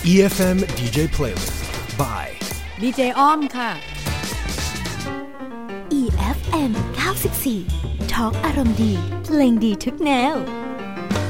EFM DJ Playlist by ดีเจอ้อมค่ะ EFM 94 Talk อารมณ์ดีเพลงดีทุกแนว